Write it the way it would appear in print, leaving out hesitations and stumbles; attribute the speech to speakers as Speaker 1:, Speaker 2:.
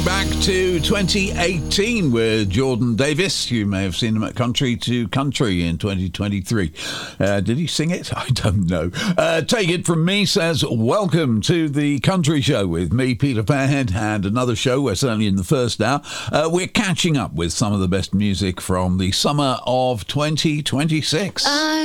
Speaker 1: back to 2018 with Jordan Davis. You may have seen him at Country to Country in 2023. Did he sing it? I don't know. Take It From Me says, welcome to the Country Show with me, Peter Fairhead, and another show. We're certainly in the first hour. We're catching up with some of the best music from the summer of 2026.